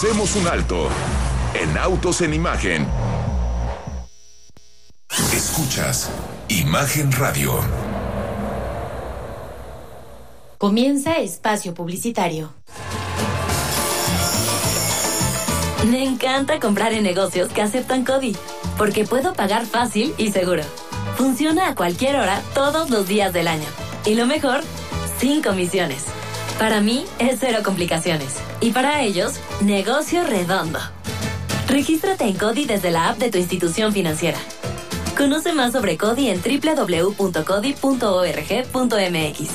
Hacemos un alto en Autos en Imagen. Escuchas Imagen Radio. Comienza espacio publicitario. Me encanta comprar en negocios que aceptan CODI, porque puedo pagar fácil y seguro. Funciona a cualquier hora, todos los días del año. Y lo mejor, sin comisiones. Para mí es cero complicaciones. Y para ellos, negocio redondo. Regístrate en CODI desde la app de tu institución financiera. Conoce más sobre CODI en www.codi.org.mx.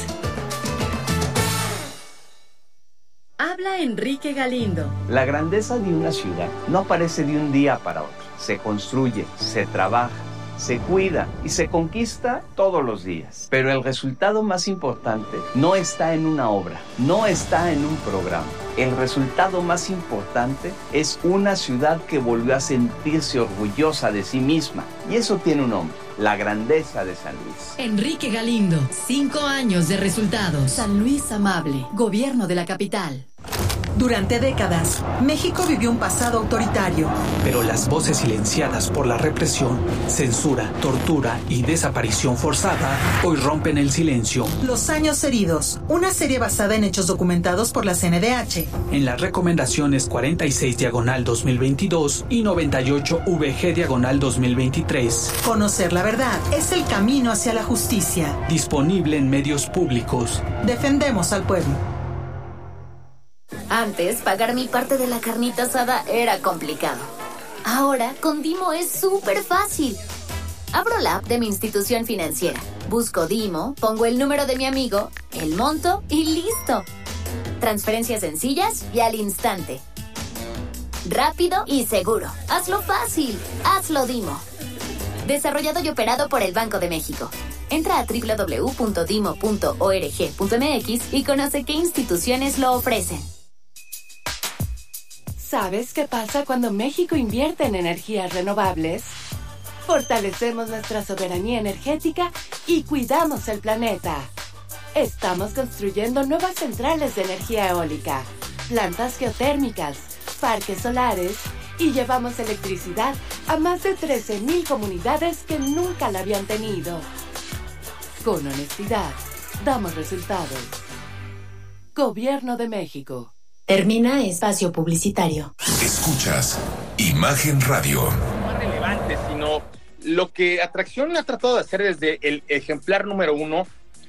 Habla Enrique Galindo. La grandeza de una ciudad no aparece de un día para otro. Se construye, se trabaja, se cuida y se conquista todos los días. Pero el resultado más importante no está en una obra, no está en un programa. El resultado más importante es una ciudad que volvió a sentirse orgullosa de sí misma. Y eso tiene un nombre: la grandeza de San Luis. Enrique Galindo, 5 años de resultados. San Luis amable, gobierno de la capital. Durante décadas, México vivió un pasado autoritario. Pero las voces silenciadas por la represión, censura, tortura y desaparición forzada hoy rompen el silencio. Los años heridos, una serie basada en hechos documentados por la CNDH. En las recomendaciones 46/2022 y 98/VG/2023. Conocer la verdad es el camino hacia la justicia. Disponible en medios públicos. Defendemos al pueblo. Antes, pagar mi parte de la carnita asada era complicado. Ahora, con Dimo es súper fácil. Abro la app de mi institución financiera, busco Dimo, pongo el número de mi amigo, el monto y listo. Transferencias sencillas y al instante. Rápido y seguro. Hazlo fácil. Hazlo Dimo. Desarrollado y operado por el Banco de México. Entra a www.dimo.org.mx y conoce qué instituciones lo ofrecen. ¿Sabes qué pasa cuando México invierte en energías renovables? Fortalecemos nuestra soberanía energética y cuidamos el planeta. Estamos construyendo nuevas centrales de energía eólica, plantas geotérmicas, parques solares y llevamos electricidad a más de 13,000 comunidades que nunca la habían tenido. Con honestidad, damos resultados. Gobierno de México. Termina espacio publicitario. Escuchas Imagen Radio. No más relevante, sino lo que Atracción ha tratado de hacer desde el ejemplar número 1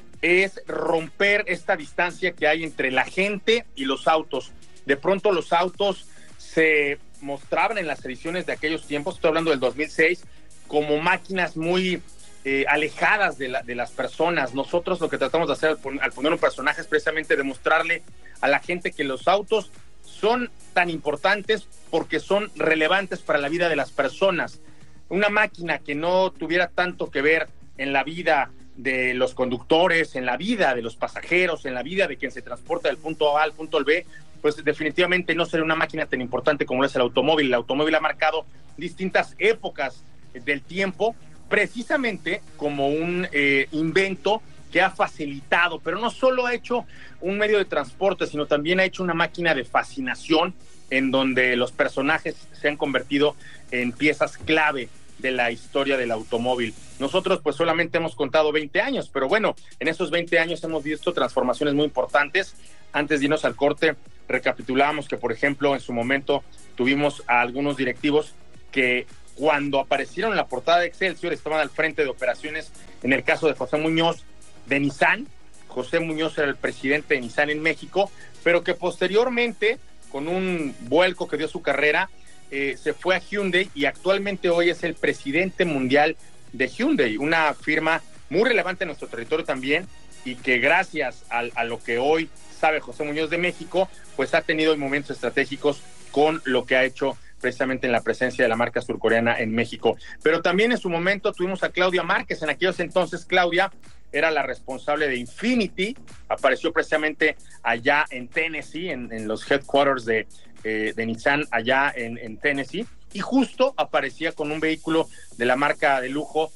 es romper esta distancia que hay entre la gente y los autos. De pronto los autos se mostraban en las ediciones de aquellos tiempos, estoy hablando del 2006, como máquinas muy alejadas de las personas. Nosotros lo que tratamos de hacer al poner un personaje es precisamente demostrarle a la gente que los autos son tan importantes porque son relevantes para la vida de las personas. Una máquina que no tuviera tanto que ver en la vida de los conductores, en la vida de los pasajeros, en la vida de quien se transporta del punto A al punto B, pues definitivamente no sería una máquina tan importante como lo es el automóvil. El automóvil ha marcado distintas épocas del tiempo, precisamente como un invento que ha facilitado, pero no solo ha hecho un medio de transporte, sino también ha hecho una máquina de fascinación en donde los personajes se han convertido en piezas clave de la historia del automóvil. Nosotros pues solamente hemos contado 20 años, pero bueno, en esos 20 años hemos visto transformaciones muy importantes. Antes de irnos al corte, recapitulábamos que, por ejemplo, en su momento tuvimos a algunos directivos que cuando aparecieron en la portada de Excelsior estaban al frente de operaciones, en el caso de José Muñoz de Nissan. José Muñoz era el presidente de Nissan en México, pero que posteriormente, con un vuelco que dio su carrera, se fue a Hyundai y actualmente hoy es el presidente mundial de Hyundai, una firma muy relevante en nuestro territorio también, y que gracias a lo que hoy sabe José Muñoz de México, pues ha tenido momentos estratégicos con lo que ha hecho precisamente en la presencia de la marca surcoreana en México. Pero también en su momento tuvimos a Claudia Márquez. En aquellos entonces Claudia era la responsable de Infiniti, apareció precisamente allá en Tennessee, en los headquarters de Nissan allá en Tennessee, y justo aparecía con un vehículo de la marca de lujo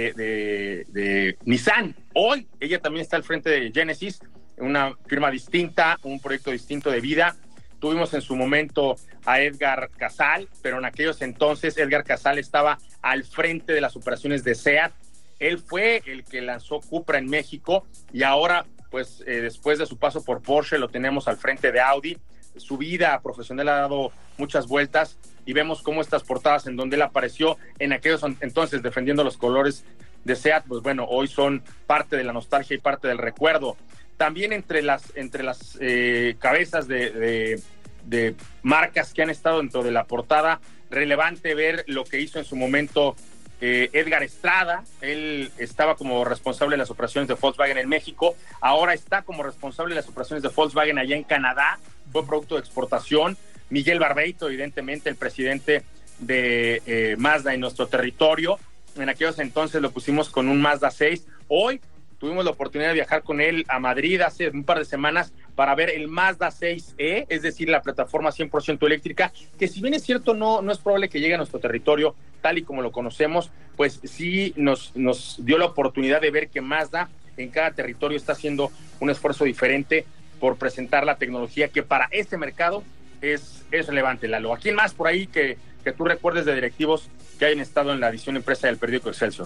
de Nissan. Hoy ella también está al frente de Genesis, una firma distinta, un proyecto distinto de vida, tuvimos en su momento a Edgar Casal, pero en aquellos entonces Edgar Casal estaba al frente de las operaciones de SEAT. Él fue el que lanzó Cupra en México y ahora, pues después de su paso por Porsche, lo tenemos al frente de Audi. Su vida profesional ha dado muchas vueltas y vemos cómo estas portadas en donde él apareció en aquellos entonces defendiendo los colores de SEAT, pues bueno, hoy son parte de la nostalgia y parte del recuerdo. También entre las cabezas de marcas que han estado dentro de la portada, relevante ver lo que hizo en su momento Edgar Estrada. Él estaba como responsable de las operaciones de Volkswagen en México, ahora está como responsable de las operaciones de Volkswagen allá en Canadá, fue producto de exportación. Miguel Barbeito, evidentemente el presidente de Mazda en nuestro territorio, en aquellos entonces lo pusimos con un Mazda 6, hoy tuvimos la oportunidad de viajar con él a Madrid hace un par de semanas para ver el Mazda 6e, es decir, la plataforma 100% eléctrica, que si bien es cierto no es probable que llegue a nuestro territorio tal y como lo conocemos, pues sí nos dio la oportunidad de ver que Mazda en cada territorio está haciendo un esfuerzo diferente por presentar la tecnología que para este mercado es relevante, Lalo. ¿A quién más por ahí que tú recuerdes de directivos que hayan estado en la edición impresa del periódico Excelsior?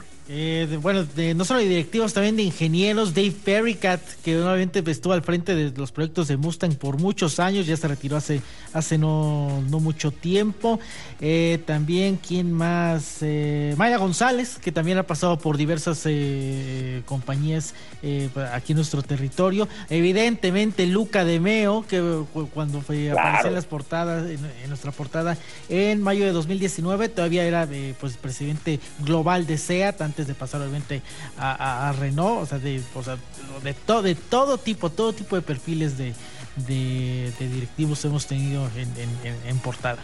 No solo de directivos, también de ingenieros. Dave Perricat, que obviamente estuvo al frente de los proyectos de Mustang por muchos años, ya se retiró hace no mucho tiempo. También, ¿quién más? Mayra González, que también ha pasado por diversas compañías aquí en nuestro territorio. Evidentemente, Luca De Meo, que cuando apareció en las portadas, en nuestra portada, en mayo de 2019, todavía era presidente global de SEAT antes de pasar obviamente a Renault, o sea, de todo tipo de perfiles de directivos hemos tenido en portada.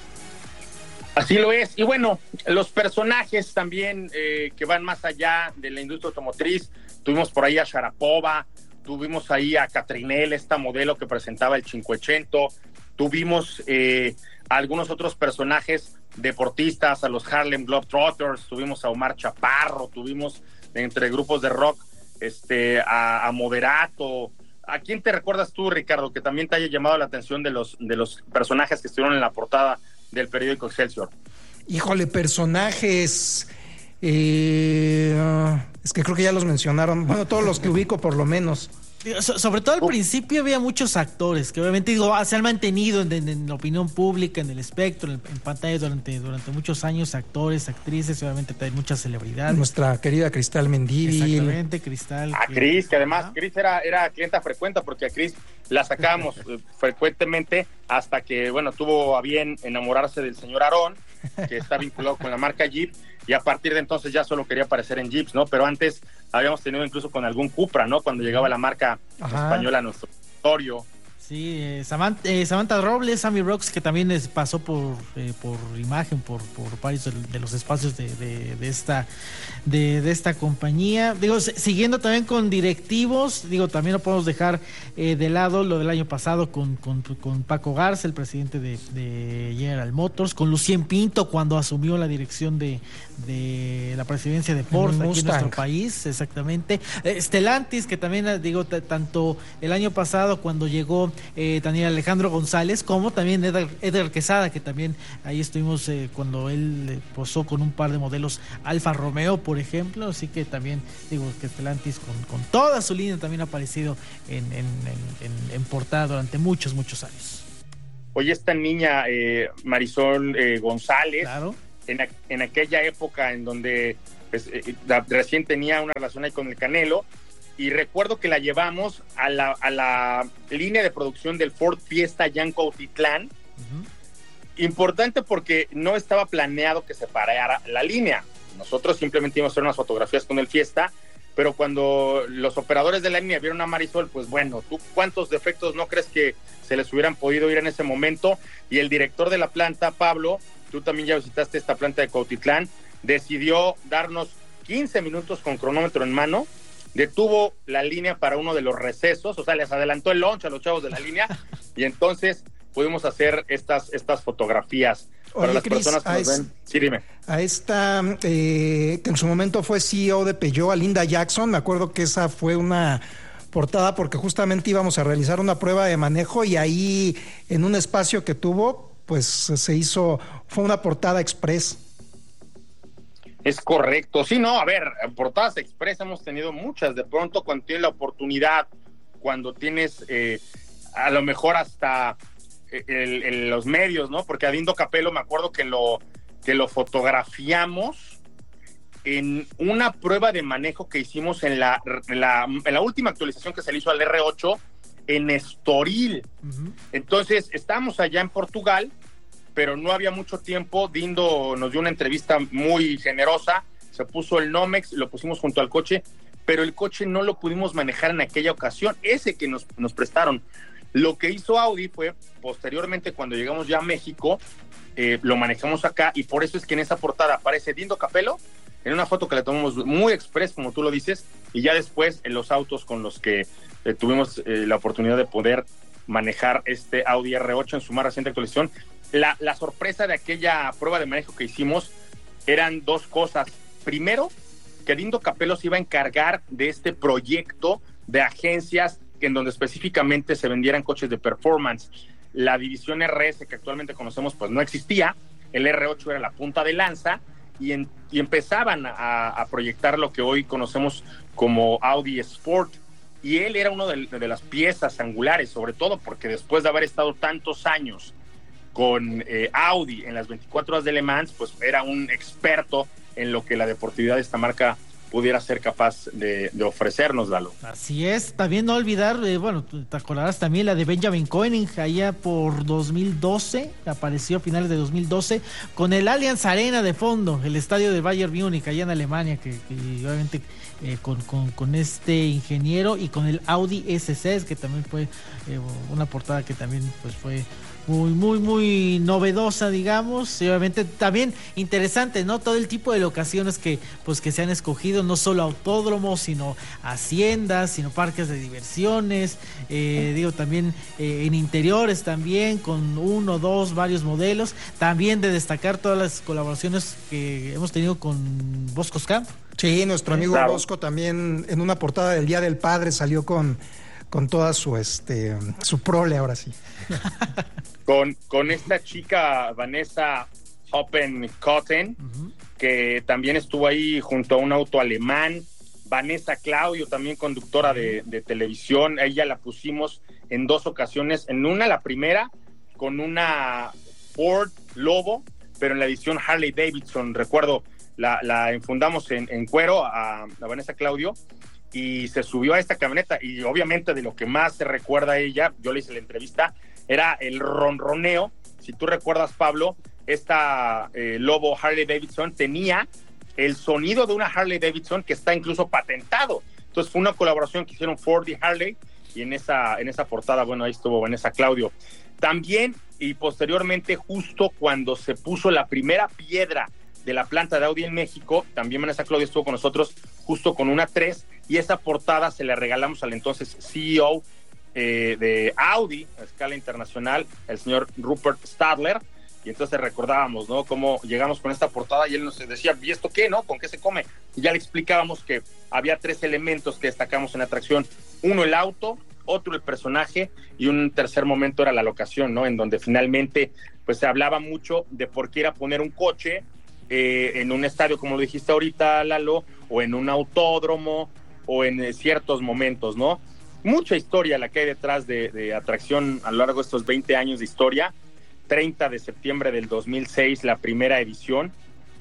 Así lo es. Y bueno, los personajes también que van más allá de la industria automotriz. Tuvimos por ahí a Sharapova, tuvimos ahí a Catrinel, esta modelo que presentaba el 580, tuvimos algunos otros personajes deportistas, a los Harlem Globetrotters, tuvimos a Omar Chaparro, tuvimos entre grupos de rock a Moderato. ¿A quién te recuerdas tú, Ricardo, que también te haya llamado la atención de los personajes que estuvieron en la portada del periódico Excelsior? Híjole, personajes, es que creo que ya los mencionaron, bueno, todos los que ubico por lo menos. Sobre todo al principio había muchos actores que obviamente se han mantenido en la opinión pública, en el espectro, en pantalla durante muchos años, actores, actrices, obviamente hay muchas celebridades. Nuestra querida Cristal Mendívil. Exactamente, Cristal. A Cris, que además Cris era clienta frecuente, porque a Cris la sacábamos frecuentemente hasta que, bueno, tuvo a bien enamorarse del señor Aarón, que está vinculado con la marca Jeep, y a partir de entonces ya solo quería aparecer en Jeeps, ¿no? Pero antes habíamos tenido incluso con algún Cupra, ¿no? Cuando llegaba la marca española a nuestro territorio. Sí, Samantha Robles, Sammy Rocks, que también pasó por imagen, por varios de los espacios de esta compañía. Digo, siguiendo también con directivos, también no podemos dejar de lado lo del año pasado con Paco Garza, el presidente de General Motors, con Lucien Pinto cuando asumió la dirección de la presidencia de Porsche aquí en nuestro país, exactamente. Stellantis, que también tanto el año pasado cuando llegó Daniel Alejandro González, como también Edgar Quesada, que también ahí estuvimos cuando él posó con un par de modelos Alfa Romeo, por ejemplo, así que también que Stellantis con toda su línea también ha aparecido en portada durante muchos años. Oye, esta niña Marisol González, claro, en aquella época en donde recién tenía una relación ahí con el Canelo, y recuerdo que la llevamos a la línea de producción del Ford Fiesta ya en Cuautitlán. Uh-huh. Importante porque no estaba planeado que se parara la línea. Nosotros simplemente íbamos a hacer unas fotografías con el Fiesta, pero cuando los operadores de la línea vieron a Marisol, pues bueno, ¿tú cuántos defectos no crees que se les hubieran podido ir en ese momento? Y el director de la planta, Pablo, tú también ya visitaste esta planta de Cuautitlán, decidió darnos 15 minutos con cronómetro en mano, detuvo la línea para uno de los recesos, o sea, les adelantó el lunch a los chavos de la línea, y entonces pudimos hacer estas fotografías. Para las Chris, personas que nos ven. Sí, dime. A esta, que en su momento fue CEO de Peugeot, a Linda Jackson, me acuerdo que esa fue una portada porque justamente íbamos a realizar una prueba de manejo y ahí en un espacio que tuvo, pues fue una portada express. Es correcto. Sí, no, a ver, portadas express hemos tenido muchas. De pronto, cuando tienes la oportunidad, cuando tienes a lo mejor hasta los medios, ¿no? Porque a Dindo Capello me acuerdo que lo fotografiamos en una prueba de manejo que hicimos en la última actualización que se le hizo al R8 en Estoril. Uh-huh. Entonces, estábamos allá en Portugal, pero no había mucho tiempo. Dindo nos dio una entrevista muy generosa, se puso el Nomex, lo pusimos junto al coche, pero el coche no lo pudimos manejar en aquella ocasión, ese que nos prestaron. Lo que hizo Audi fue, posteriormente, cuando llegamos ya a México, lo manejamos acá, y por eso es que en esa portada aparece Dindo Capello, en una foto que le tomamos muy express, como tú lo dices, y ya después en los autos con los que tuvimos la oportunidad de poder manejar este Audi R8 en su más reciente actualización. La sorpresa de aquella prueba de manejo que hicimos eran dos cosas. Primero, que Dindo Capello se iba a encargar de este proyecto de agencias en donde específicamente se vendieran coches de performance. La división RS que actualmente conocemos pues no existía, el R8 era la punta de lanza y empezaban a proyectar lo que hoy conocemos como Audi Sport, y él era uno de las piezas angulares, sobre todo porque después de haber estado tantos años con Audi en las 24 horas de Le Mans, pues era un experto en lo que la deportividad de esta marca pudiera ser capaz de ofrecernos, Lalo. Así es, también no olvidar, bueno, te acordarás también la de Benjamin Koenig, allá por 2012, apareció a finales de 2012, con el Allianz Arena de fondo, el estadio de Bayern Múnich, allá en Alemania, que obviamente con este ingeniero, y con el Audi S6, que también fue una portada que también pues fue muy novedosa, digamos, y obviamente también interesante, ¿no? Todo el tipo de locaciones que se han escogido, no solo autódromos, sino haciendas, sino parques de diversiones, también en interiores también, con varios modelos, también de destacar todas las colaboraciones que hemos tenido con Bosco Camp. Sí, nuestro amigo Bosco también en una portada del Día del Padre salió con toda su prole, ahora sí. Con esta chica Vanessa Hoppenkotten, uh-huh, que también estuvo ahí junto a un auto alemán. Vanessa Claudio, también conductora de televisión, a ella la pusimos en dos ocasiones, en una, la primera, con una Ford Lobo, pero en la edición Harley Davidson, recuerdo, la enfundamos en cuero a Vanessa Claudio, y se subió a esta camioneta, y obviamente de lo que más se recuerda a ella, yo le hice la entrevista, era el ronroneo. Si tú recuerdas, Pablo, esta Lobo Harley Davidson tenía el sonido de una Harley Davidson que está incluso patentado. Entonces fue una colaboración que hicieron Ford y Harley, y en esa portada, bueno, ahí estuvo Vanessa Claudio. También, y posteriormente, justo cuando se puso la primera piedra de la planta de Audi en México, también Vanessa Claudio estuvo con nosotros justo con una 3, y esa portada se la regalamos al entonces CEO de Audi a escala internacional, el señor Rupert Stadler, y entonces recordábamos, ¿no?, cómo llegamos con esta portada, y él nos decía, ¿y esto qué, no? ¿Con qué se come? Y ya le explicábamos que había 3 elementos que destacamos en la atracción: uno, el auto; otro, el personaje; y un tercer momento era la locación, ¿no?, en donde finalmente pues se hablaba mucho de por qué ir a poner un coche en un estadio, como lo dijiste ahorita, Lalo, o en un autódromo, o en ciertos momentos, ¿no? Mucha historia la que hay detrás de atracción a lo largo de estos 20 años de historia. 30 de septiembre del 2006, la primera edición,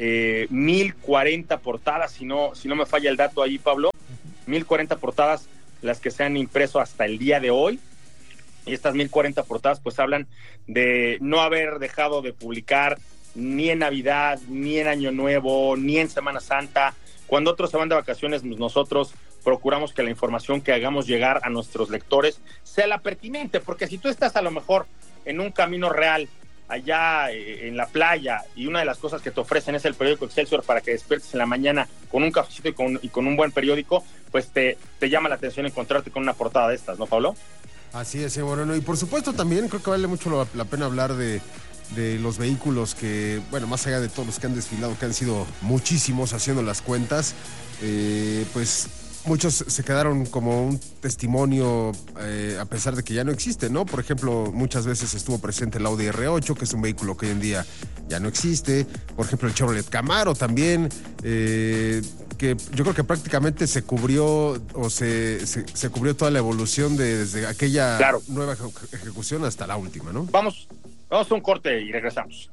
1040 portadas, si no me falla el dato ahí, Pablo, 1040 portadas las que se han impreso hasta el día de hoy, y estas 1040 portadas pues hablan de no haber dejado de publicar ni en Navidad, ni en Año Nuevo, ni en Semana Santa. Cuando otros se van de vacaciones, nosotros procuramos que la información que hagamos llegar a nuestros lectores sea la pertinente, porque si tú estás a lo mejor en un camino real, allá en la playa, y una de las cosas que te ofrecen es el periódico Excelsior para que despiertes en la mañana con un cafecito y con un buen periódico, pues te llama la atención encontrarte con una portada de estas, ¿no, Pablo? Así es, Moreno. Y por supuesto también creo que vale mucho la pena hablar de los vehículos que, bueno, más allá de todos los que han desfilado, que han sido muchísimos haciendo las cuentas, pues muchos se quedaron como un testimonio a pesar de que ya no existe, ¿no? Por ejemplo, muchas veces estuvo presente el Audi R8, que es un vehículo que hoy en día ya no existe. Por ejemplo, el Chevrolet Camaro también, que yo creo que prácticamente se cubrió o se cubrió toda la evolución desde aquella nueva ejecución hasta la última, ¿no? Vamos a un corte y regresamos.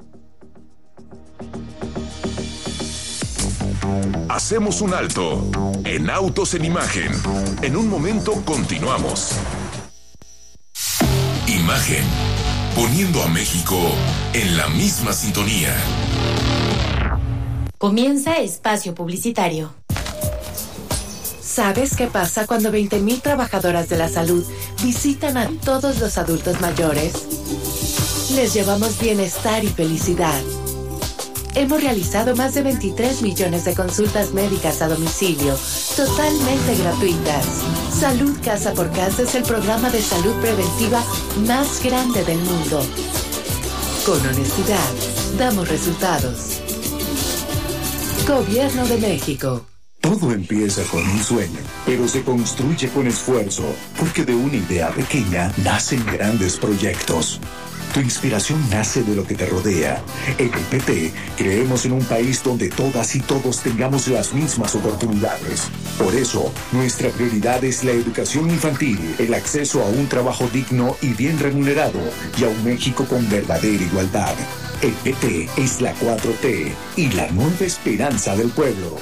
Hacemos un alto en Autos en Imagen. En un momento continuamos. Imagen, poniendo a México en la misma sintonía. Comienza espacio publicitario. ¿Sabes qué pasa cuando 20,000 trabajadoras de la salud visitan a todos los adultos mayores? Les llevamos bienestar y felicidad. Hemos realizado más de 23 millones de consultas médicas a domicilio, totalmente gratuitas. Salud Casa por Casa es el programa de salud preventiva más grande del mundo. Con honestidad, damos resultados. Gobierno de México. Todo empieza con un sueño, pero se construye con esfuerzo, porque de una idea pequeña nacen grandes proyectos. Tu inspiración nace de lo que te rodea. En el PT creemos en un país donde todas y todos tengamos las mismas oportunidades. Por eso, nuestra prioridad es la educación infantil, el acceso a un trabajo digno y bien remunerado, y a un México con verdadera igualdad. El PT es la 4T y la nueva esperanza del pueblo.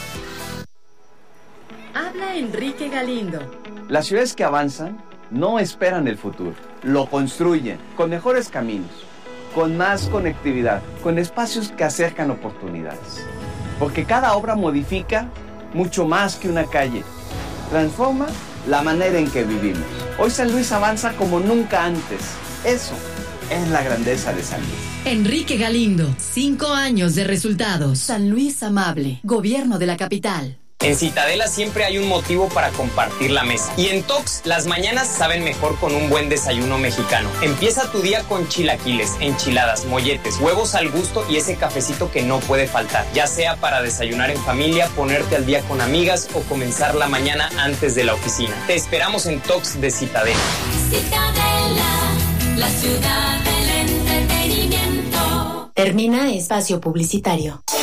Habla Enrique Galindo. Las ciudades que avanzan no esperan el futuro, lo construyen con mejores caminos, con más conectividad, con espacios que acercan oportunidades. Porque cada obra modifica mucho más que una calle, transforma la manera en que vivimos. Hoy San Luis avanza como nunca antes. Eso es la grandeza de San Luis. Enrique Galindo, 5 años de resultados. San Luis amable, gobierno de la capital. En Citadela siempre hay un motivo para compartir la mesa. Y en Tox, las mañanas saben mejor con un buen desayuno mexicano. Empieza tu día con chilaquiles, enchiladas, molletes, huevos al gusto y ese cafecito que no puede faltar. Ya sea para desayunar en familia, ponerte al día con amigas o comenzar la mañana antes de la oficina. Te esperamos en Tox de Citadela. Citadela, la ciudad del entretenimiento. Termina espacio publicitario.